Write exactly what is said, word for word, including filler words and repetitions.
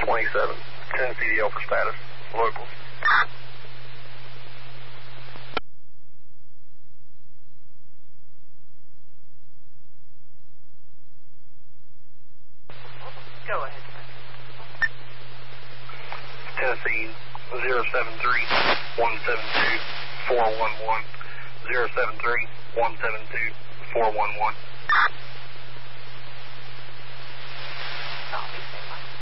twenty-seven. Tennessee D L for status. Locals. Go ahead. Tennessee zero seven three, one seven two, four one one. zero seven three, one seven two, four one one.